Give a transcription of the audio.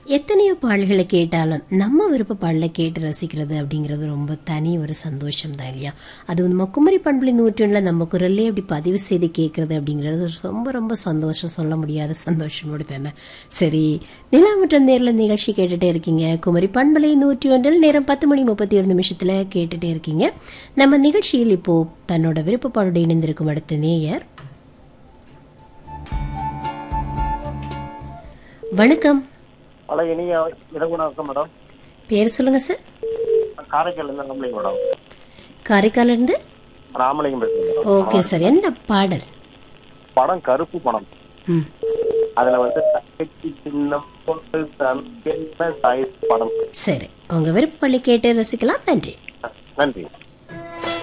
எத்தனையோ பாடல்களை கேட்டாலும் நம்ம விருப்ப பாடலை கேட்டு ரசிக்கிறது அப்படிங்கிறது ரொம்ப தனி ஒரு சந்தோஷம் தான் இல்லையா? அது நம்ம குமரி பண்புலி 101 நம்ம குரல்லே அப்படி பதிவு செய்து கேட்கறது அப்படிங்கிறது ரொம்ப ரொம்ப சந்தோஷம், சொல்ல முடியாத சந்தோஷமோடு தானே. சரி, நிலா மற்றும் நேரில் நிகழ்ச்சி கேட்டுட்டே இருக்கீங்க. குமரி பண்புலி 101 நேரம் 10:31 கேட்டுட்டே இருக்கீங்க. நம்ம நிகழ்ச்சியில் இப்போ தன்னோட விருப்ப பாடோடு இணைந்திருக்கும் அடுத்த நேயர். வணக்கம். ஹலோ, இனிய இரவு வணக்கம் மேடம். பேர் சொல்லுங்க சார். காரைக்கால் இருந்து ராமலிங்கம் மேடம். காரைக்கால இருந்து ராமலிங்கம் பேசுறேன். ஓகே சார், என்ன பாடல்? படம் கருப்பு படம். அதுல வந்து சின்ன படம். சரி, உங்க விருப்ப பள்ளி கேட்டு ரசிக்கலாம். நன்றி. நன்றி.